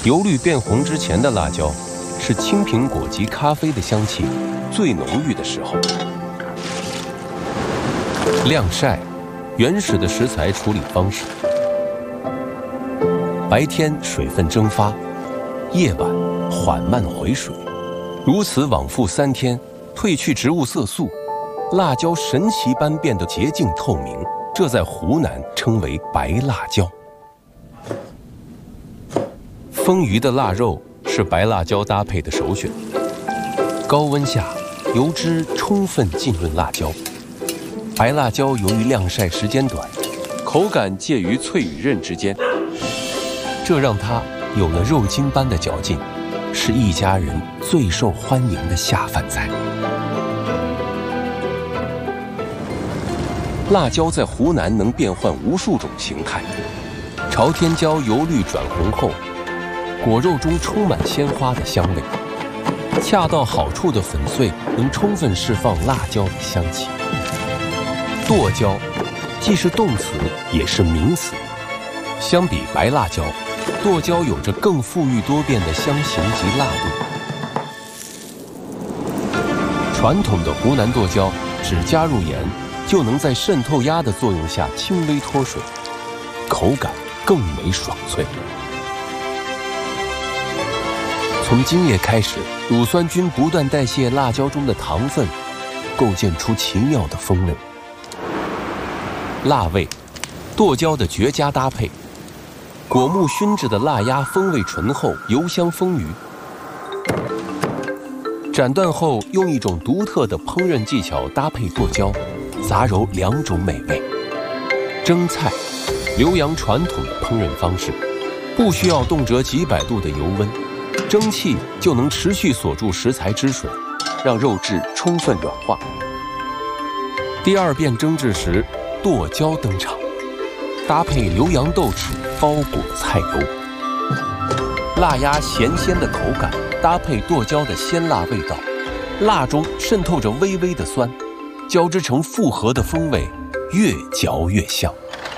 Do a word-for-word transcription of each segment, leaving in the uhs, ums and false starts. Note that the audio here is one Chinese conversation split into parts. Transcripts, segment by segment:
由绿变红之前的辣椒，是青苹果及咖啡的香气最浓郁的时候。晾晒，原始的食材处理方式。白天水分蒸发，夜晚缓慢回水，如此往复三天，褪去植物色素，辣椒神奇般变得洁净透明，这在湖南称为白辣椒。丰腴的腊肉是白辣椒搭配的首选。高温下，油脂充分浸润辣椒。白辣椒由于晾晒时间短，口感介于脆与韧之间，这让它有了肉筋般的嚼劲，是一家人最受欢迎的下饭菜。辣椒在湖南能变换无数种形态，朝天椒由绿转红后，果肉中充满鲜花的香味，恰到好处的粉碎能充分释放辣椒的香气。剁椒既是动词也是名词，相比白辣椒，剁椒有着更富裕多变的香型及辣度。传统的湖南剁椒只加入盐，就能在渗透压的作用下轻微脱水，口感更为爽脆。从今夜开始，乳酸菌不断代谢辣椒中的糖分，构建出奇妙的风味。辣味，剁椒的绝佳搭配。果木熏制的腊鸭风味醇厚，油香丰腴。斩断后，用一种独特的烹饪技巧搭配剁椒，杂糅两种美味。蒸菜，浏阳传统的烹饪方式，不需要动辄几百度的油温，蒸汽就能持续锁住食材汁水，让肉质充分软化。第二遍蒸制时，剁椒登场，搭配浏阳豆豉包裹菜沟。腊鸭咸鲜的口感搭配剁椒的鲜辣味道，辣中渗透着微微的酸，交织成复合的风味，越嚼越香。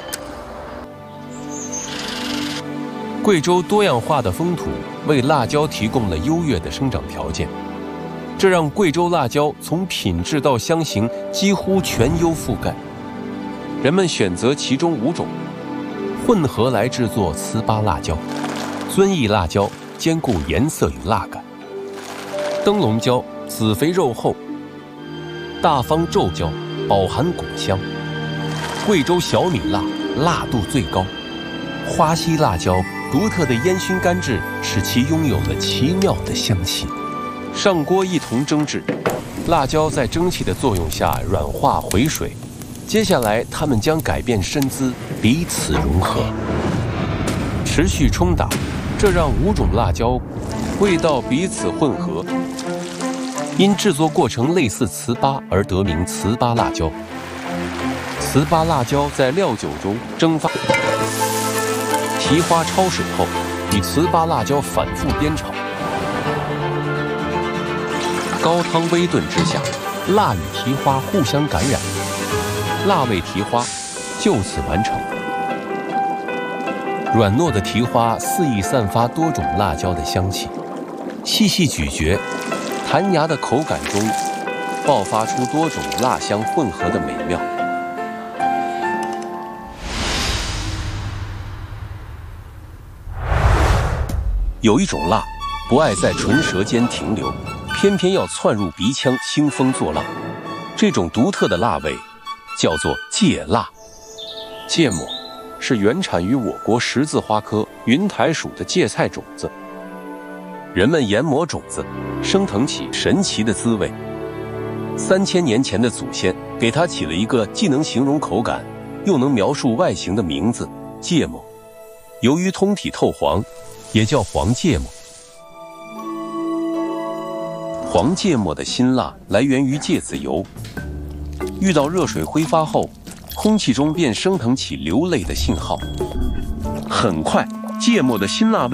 贵州多样化的风土为辣椒提供了优越的生长条件，这让贵州辣椒从品质到香型几乎全优覆盖。人们选择其中五种，混合来制作糍粑辣椒。遵义辣椒兼顾颜色与辣感，灯笼椒籽肥肉厚，大方皱椒饱含果香，贵州小米辣辣度最高，花溪辣椒独特的烟熏干制使其拥有了奇妙的香气。上锅一同蒸制，辣椒在蒸汽的作用下软化回水，接下来它们将改变身姿，彼此融合，持续冲打，这让五种辣椒味道彼此混合，因制作过程类似糍粑而得名糍粑辣椒。糍粑辣椒在料酒中蒸发，蹄花焯水后，与糍粑辣椒反复煸炒，高汤微炖之下，辣与蹄花互相感染，辣味蹄花就此完成。软糯的蹄花肆意散发多种辣椒的香气，细细咀嚼，弹牙的口感中爆发出多种辣香混合的美妙。有一种辣，不爱在唇舌间停留，偏偏要窜入鼻腔，兴风作浪。这种独特的辣味叫做芥辣。芥末是原产于我国十字花科云台属的芥菜种子，人们研磨种子，升腾起神奇的滋味。三千年前的祖先给它起了一个既能形容口感，又能描述外形的名字——芥末。由于通体透黄，也叫黄芥末。黄芥末的辛辣来源于芥子油，遇到热水挥发后，空气中便升腾起流泪的信号。很快，芥末的辛辣味